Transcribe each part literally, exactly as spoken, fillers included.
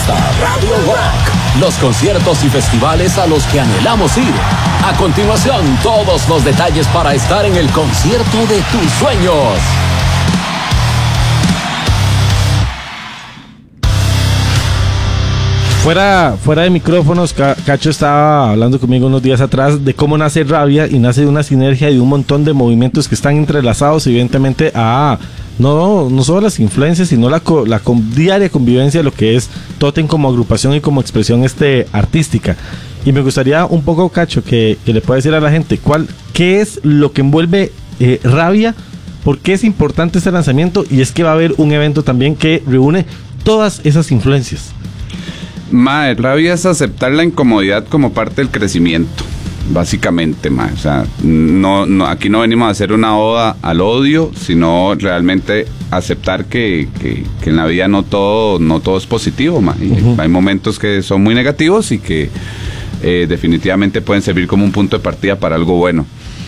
Fiesta Radio Rock. Los conciertos y festivales a los que anhelamos ir. A continuación, todos los detalles para estar en el concierto de tus sueños. Fuera, fuera de micrófonos, Cacho estaba hablando conmigo unos días atrás de cómo nace Rabia, y nace de una sinergia de un montón de movimientos que están entrelazados, evidentemente, a no, no solo las influencias, sino la, la con, diaria convivencia de lo que es Totem como agrupación y como expresión este, artística. Y me gustaría un poco, Cacho, que, que le pueda decir a la gente cuál, qué es lo que envuelve eh, Rabia, por qué es importante este lanzamiento, y es que va a haber un evento también que reúne todas esas influencias. Mae, Rabia es aceptar la incomodidad como parte del crecimiento, básicamente, mae. O sea, no, no, aquí no venimos a hacer una oda al odio, sino realmente aceptar que, que, que en la vida no todo, no todo es positivo, mae. Uh-huh. Hay momentos que son muy negativos y que eh, definitivamente pueden servir como un punto de partida para algo bueno.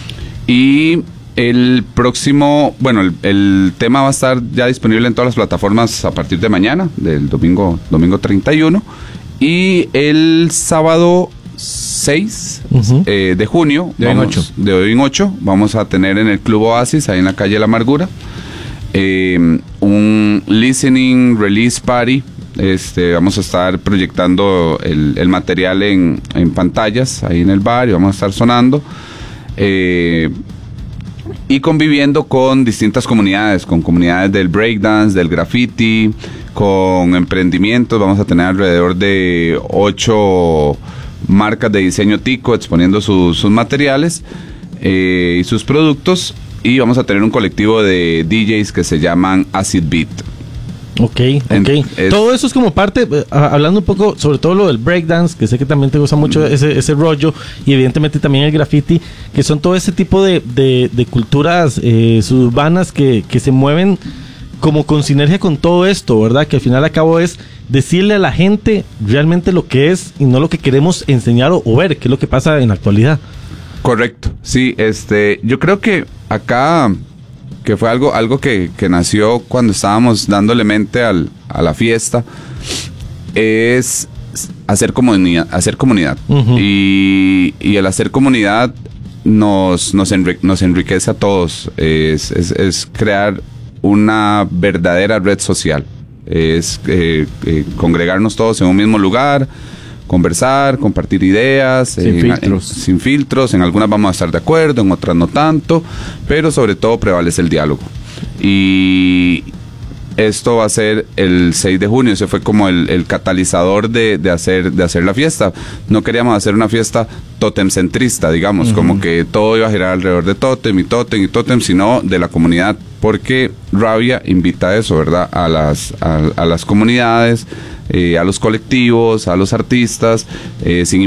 Y el próximo, bueno, el, el tema va a estar ya disponible en todas las plataformas a partir de mañana, del domingo, domingo treinta y uno. Y el sábado seis uh-huh. eh, de junio, de, vamos, hoy en ocho. de hoy en ocho, vamos a tener en el Club Oasis, ahí en la calle La Amargura, eh, un listening release party. Este, vamos a estar proyectando el, el material en, en pantallas ahí en el bar, y vamos a estar sonando. Eh, Y conviviendo con distintas comunidades, con comunidades del breakdance, del graffiti, con emprendimientos. Vamos a tener alrededor de ocho marcas de diseño tico exponiendo su, sus materiales eh, y sus productos. Y vamos a tener un colectivo de D Js que se llaman Acid Beat. Ok, ok. Es, todo eso es como parte, eh, hablando un poco sobre todo lo del breakdance, que sé que también te gusta mucho mm. ese, ese rollo, y evidentemente también el graffiti, que son todo ese tipo de, de, de culturas eh, suburbanas que, que se mueven como con sinergia con todo esto, ¿verdad? Que al final a cabo es decirle a la gente realmente lo que es y no lo que queremos enseñar o, o ver, que es lo que pasa en la actualidad. Correcto, sí, este, yo creo que acá... que fue algo, algo que, que nació cuando estábamos dándole mente al, a la fiesta, es hacer comunidad, hacer comunidad. Uh-huh. y, y el hacer comunidad nos, nos, enrique, nos enriquece a todos, es, es, es crear una verdadera red social, es eh, eh, congregarnos todos en un mismo lugar, conversar, compartir ideas, sin, en, filtros. En, sin filtros, en algunas vamos a estar de acuerdo, en otras no tanto, pero sobre todo prevalece el diálogo. Y esto va a ser el seis de junio, ese fue como el, el catalizador de, de, hacer, de hacer la fiesta. No queríamos hacer una fiesta totemcentrista, digamos, uh-huh. como que todo iba a girar alrededor de Totem y Totem y Totem, sino de la comunidad, porque Rabia invita a eso, ¿verdad? A las, a, a las comunidades, Eh, a los colectivos, a los artistas, eh, sin